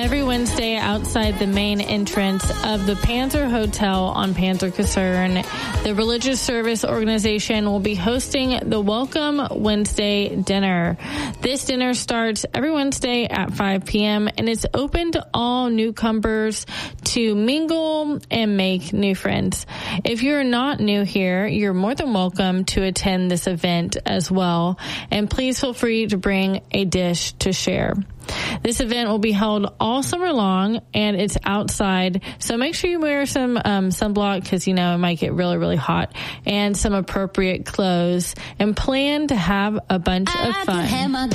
every Wednesday outside the main entrance of the Panther Hotel on Panther Concern. The religious service organization will be hosting the Welcome Wednesday dinner. This dinner starts every Wednesday at 5 p.m. and it's open to all newcomers to mingle and make new friends. If you're not new here, you're more than welcome to attend this event as well. And please feel free to bring a dish to share. This event will be held all summer long, and it's outside. So make sure you wear some sunblock because, it might get really, really hot, and some appropriate clothes, and plan to have a bunch of fun.